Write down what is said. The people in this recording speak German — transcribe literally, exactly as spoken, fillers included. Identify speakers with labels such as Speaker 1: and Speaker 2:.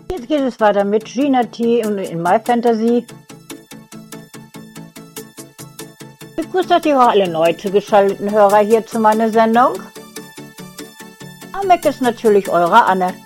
Speaker 1: Jetzt geht es weiter mit Gina T und in My Fantasy. Ich begrüße euch auch alle neu zugeschalteten Hörer hier zu meiner Sendung. Am Mic ist natürlich eure Anne.